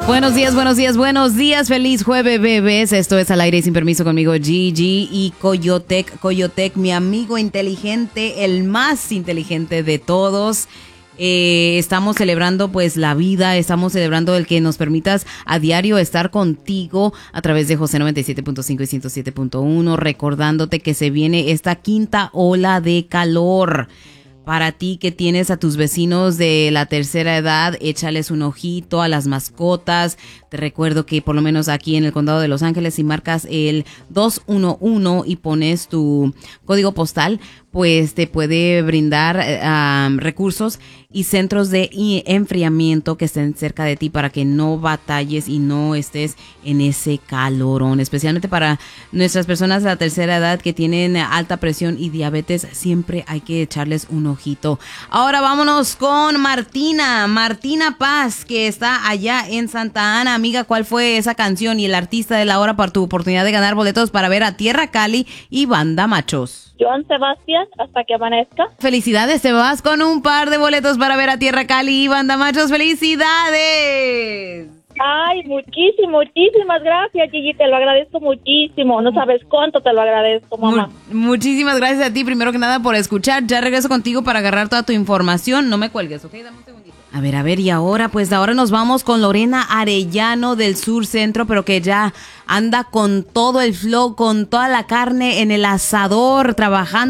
Buenos días, buenos días, buenos días. Feliz jueves, bebés. Esto es Al Aire y Sin Permiso conmigo, Gigi y Coyotec. Coyotec, mi amigo inteligente, el más inteligente de todos. Estamos celebrando pues la vida, estamos celebrando el que nos permitas a diario estar contigo a través de José 97.5 y 107.1, recordándote que se viene esta quinta ola de calor. Para ti que tienes a tus vecinos de la tercera edad, échales un ojito a las mascotas. Te recuerdo que por lo menos aquí en el condado de Los Ángeles, si marcas el 211 y pones tu código postal, pues te puede brindar recursos y centros de enfriamiento que estén cerca de ti para que no batalles y no estés en ese calorón. Especialmente para nuestras personas de la tercera edad que tienen alta presión y diabetes, siempre hay que echarles un ojito. Ahora vámonos con Martina Paz, que está allá en Santa Ana. Amiga, ¿cuál fue esa canción y el artista de la hora para tu oportunidad de ganar boletos para ver a Tierra Cali y Banda Machos? Joan Sebastián, Hasta que amanezca. Felicidades, te vas con un par de boletos para ver a Tierra Cali y Banda Machos. ¡Felicidades! Ay, muchísimas gracias, Gigi, te lo agradezco muchísimo. No sabes cuánto te lo agradezco, mamá. Muchísimas gracias a ti, primero que nada, por escuchar. Ya regreso contigo para agarrar toda tu información. No me cuelgues, ¿ok? Dame un segundito. A ver, y ahora nos vamos con Lorena Arellano del Sur Centro, pero que ya anda con todo el flow, con toda la carne en el asador, trabajando